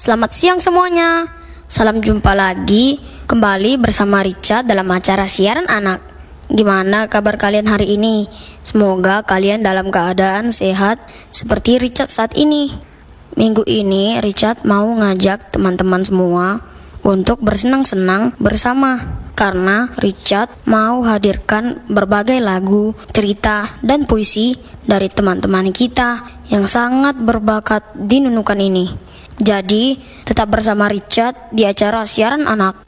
Selamat siang semuanya. Salam jumpa lagi kembali bersama Richard dalam acara siaran anak. Gimana kabar kalian hari ini? Semoga kalian dalam keadaan sehat seperti Richard saat ini. Minggu ini Richard mau ngajak teman-teman semua untuk bersenang-senang bersama, karena Richard mau hadirkan berbagai lagu, cerita, dan puisi dari teman-teman kita yang sangat berbakat di nunukan ini. Jadi, tetap bersama Richard di acara siaran anak.